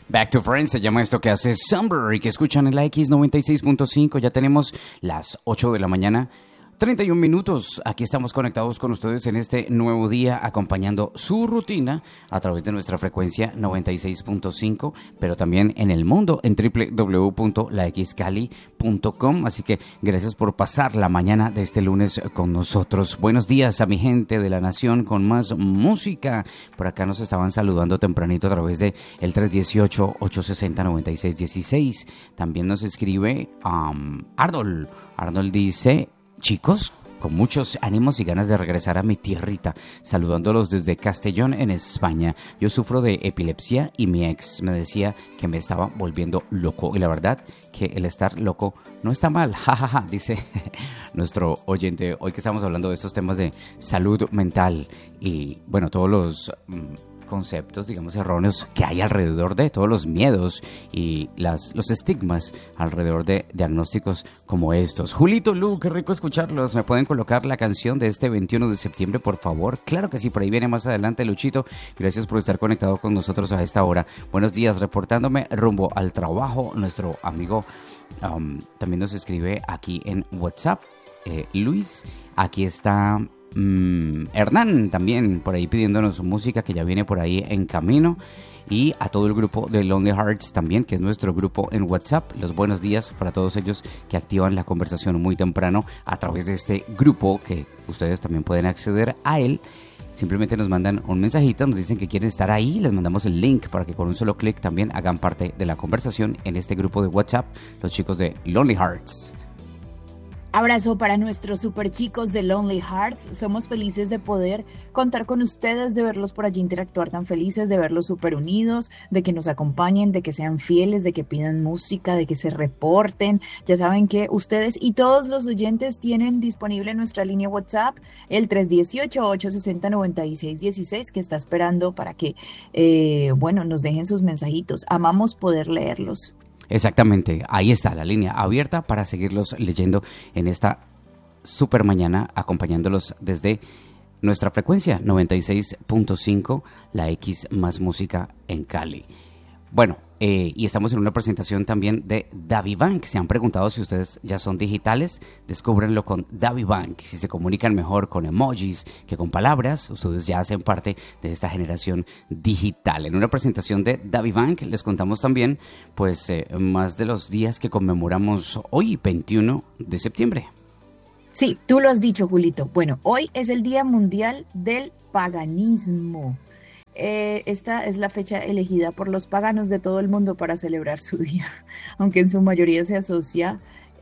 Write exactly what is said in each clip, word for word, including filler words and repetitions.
Back to Friends se llama esto que hace Summer y que escuchan en la X noventa y seis punto cinco. Ya tenemos las ocho de la mañana, treinta y un minutos. Aquí estamos conectados con ustedes en este nuevo día, acompañando su rutina a través de nuestra frecuencia noventa y seis punto cinco, pero también en el mundo en doble u doble u doble u punto la x cali punto com. Así que gracias por pasar la mañana de este lunes con nosotros. Buenos días a mi gente de la nación con más música. Por acá nos estaban saludando tempranito a través de el tres uno ocho, ocho seis cero, nueve seis uno seis. También nos escribe um, Arnold. Arnold dice: chicos, con muchos ánimos y ganas de regresar a mi tierrita, saludándolos desde Castellón, en España. Yo sufro de epilepsia y mi ex me decía que me estaba volviendo loco. Y la verdad que el estar loco no está mal, jajaja, ja, ja, dice nuestro oyente. Hoy que estamos hablando de estos temas de salud mental y, bueno, todos los Mmm, conceptos, digamos, erróneos que hay alrededor de todos los miedos y las, los estigmas alrededor de diagnósticos como estos. Julito, Lu, qué rico escucharlos. ¿Me pueden colocar la canción de este veintiuno de septiembre, por favor? Claro que sí, por ahí viene más adelante, Luchito. Gracias por estar conectado con nosotros a esta hora. Buenos días, reportándome rumbo al trabajo. Nuestro amigo um, también nos escribe aquí en WhatsApp. Eh, Luis, aquí está Mm, Hernán también por ahí pidiéndonos su música que ya viene por ahí en camino, y a todo el grupo de Lonely Hearts también, que es nuestro grupo en WhatsApp. Los buenos días para todos ellos que activan la conversación muy temprano a través de este grupo, que ustedes también pueden acceder a él. Simplemente nos mandan un mensajito, nos dicen que quieren estar ahí, les mandamos el link para que con un solo clic también hagan parte de la conversación en este grupo de WhatsApp, los chicos de Lonely Hearts. Abrazo para nuestros super chicos de Lonely Hearts. Somos felices de poder contar con ustedes, de verlos por allí interactuar tan felices, de verlos súper unidos, de que nos acompañen, de que sean fieles, de que pidan música, de que se reporten. Ya saben que ustedes y todos los oyentes tienen disponible nuestra línea WhatsApp, el tres uno ocho, ocho seis cero, nueve seis uno seis, que está esperando para que, eh, bueno, nos dejen sus mensajitos. Amamos poder leerlos. Exactamente, ahí está la línea abierta para seguirlos leyendo en esta super mañana, acompañándolos desde nuestra frecuencia noventa y seis punto cinco, la X más música en Cali. Bueno, eh, y estamos en una presentación también de DaviBank. Se han preguntado si ustedes ya son digitales. Descúbranlo con DaviBank. Si se comunican mejor con emojis que con palabras, ustedes ya hacen parte de esta generación digital. En una presentación de DaviBank les contamos también, pues, eh, más de los días que conmemoramos hoy, veintiuno de septiembre. Sí, tú lo has dicho, Julito. Bueno, hoy es el Día Mundial del Paganismo. Eh, esta es la fecha elegida por los paganos de todo el mundo para celebrar su día, aunque en su mayoría se asocia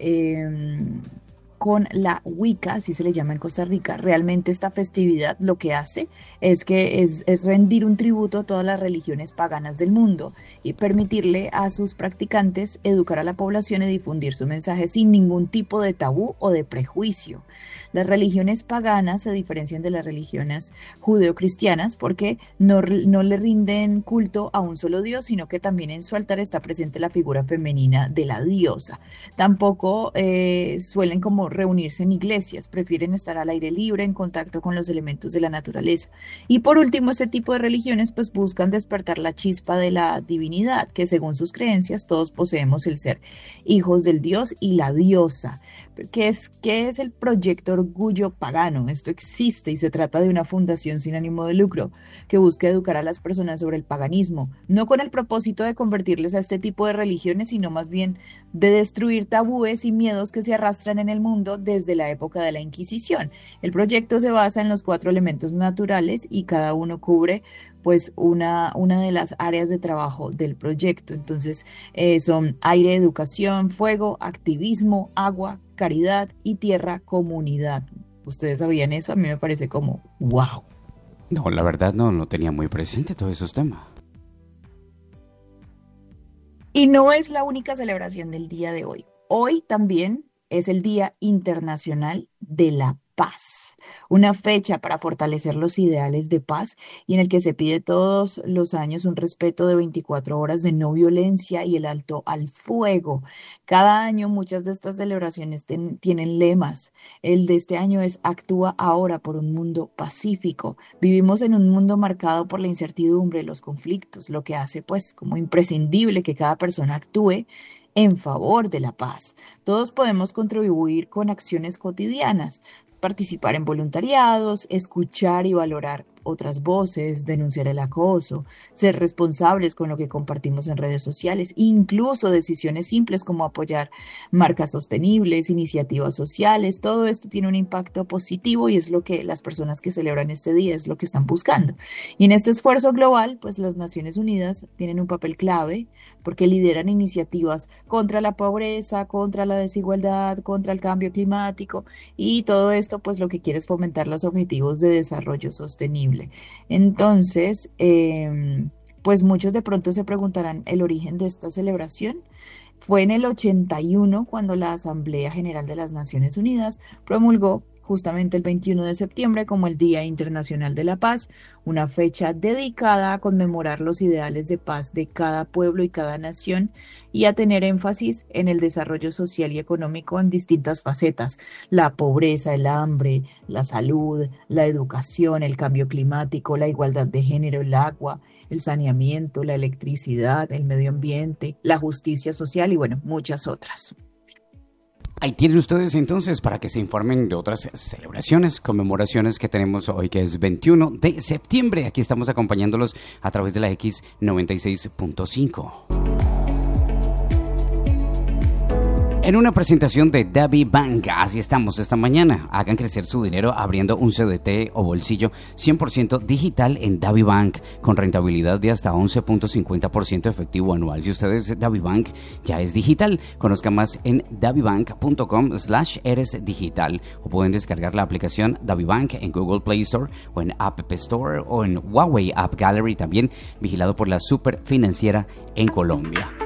eh, con la Wicca, así se le llama en Costa Rica. Realmente esta festividad lo que hace es que es, es rendir un tributo a todas las religiones paganas del mundo y permitirle a sus practicantes educar a la población y difundir su mensaje sin ningún tipo de tabú o de prejuicio. Las religiones paganas se diferencian de las religiones judeocristianas porque no, no le rinden culto a un solo dios, sino que también en su altar está presente la figura femenina de la diosa. Tampoco eh, suelen como reunirse en iglesias, prefieren estar al aire libre, en contacto con los elementos de la naturaleza. Y por último, este tipo de religiones pues buscan despertar la chispa de la divinidad, que según sus creencias todos poseemos el ser hijos del dios y la diosa. ¿Qué es, qué es el proyecto Orgullo Pagano? Esto existe y se trata de una fundación sin ánimo de lucro que busca educar a las personas sobre el paganismo, no con el propósito de convertirles a este tipo de religiones, sino más bien de destruir tabúes y miedos que se arrastran en el mundo desde la época de la Inquisición. El proyecto se basa en los cuatro elementos naturales y cada uno cubre pues una, una de las áreas de trabajo del proyecto. Entonces eh, son aire, educación, fuego, activismo, agua, caridad y tierra, comunidad. ¿Ustedes sabían eso? A mí me parece como wow. No, la verdad no, no tenía muy presente todos esos temas. Y no es la única celebración del día de hoy. Hoy también es el Día Internacional de la paz, una fecha para fortalecer los ideales de paz y en el que se pide todos los años un respeto de veinticuatro horas de no violencia y el alto al fuego. Cada año muchas de estas celebraciones ten- tienen lemas. El de este año es Actúa ahora por un mundo pacífico. Vivimos en un mundo marcado por la incertidumbre, los conflictos, lo que hace pues como imprescindible que cada persona actúe en favor de la paz. Todos podemos contribuir con acciones cotidianas, participar en voluntariados, escuchar y valorar otras voces, denunciar el acoso, ser responsables con lo que compartimos en redes sociales, incluso decisiones simples como apoyar marcas sostenibles, iniciativas sociales. Todo esto tiene un impacto positivo y es lo que las personas que celebran este día es lo que están buscando. Y en este esfuerzo global, pues las Naciones Unidas tienen un papel clave porque lideran iniciativas contra la pobreza, contra la desigualdad, contra el cambio climático y todo esto pues lo que quiere es fomentar los objetivos de desarrollo sostenible. Entonces, eh, pues muchos de pronto se preguntarán el origen de esta celebración. Fue en el ochenta y uno cuando la Asamblea General de las Naciones Unidas promulgó justamente el veintiuno de septiembre como el Día Internacional de la Paz, una fecha dedicada a conmemorar los ideales de paz de cada pueblo y cada nación y a tener énfasis en el desarrollo social y económico en distintas facetas, la pobreza, el hambre, la salud, la educación, el cambio climático, la igualdad de género, el agua, el saneamiento, la electricidad, el medio ambiente, la justicia social y bueno, muchas otras. Ahí tienen ustedes entonces para que se informen de otras celebraciones, conmemoraciones que tenemos hoy, que es veintiuno de septiembre. Aquí estamos acompañándolos a través de la X noventa y seis punto cinco. En una presentación de DaviBank, así estamos esta mañana. Hagan crecer su dinero abriendo un C D T o bolsillo cien por ciento digital en DaviBank con rentabilidad de hasta once punto cincuenta por ciento efectivo anual. Si ustedes DaviBank ya es digital, conozca más en davibank.com slash eres digital o pueden descargar la aplicación DaviBank en Google Play Store o en App Store o en Huawei App Gallery, también vigilado por la Super Financiera en Colombia.